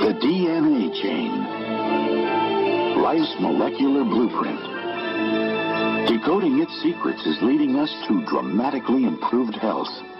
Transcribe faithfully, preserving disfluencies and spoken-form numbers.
The D N A chain. Life's molecular blueprint. Decoding its secrets is leading us to dramatically improved health.